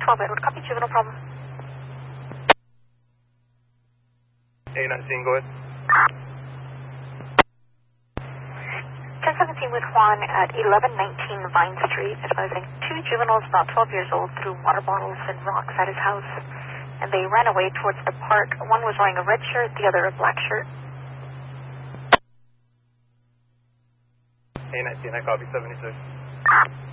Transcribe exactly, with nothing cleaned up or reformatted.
twelve Edward, copy juvenile problem. A nineteen, go ahead. ten seventeen with Juan at eleven nineteen Vine Street, advising two juveniles about twelve years old threw water bottles and rocks at his house, and they ran away towards the park. One was wearing a red shirt, the other a black shirt. A nineteen, I copy seventy-six.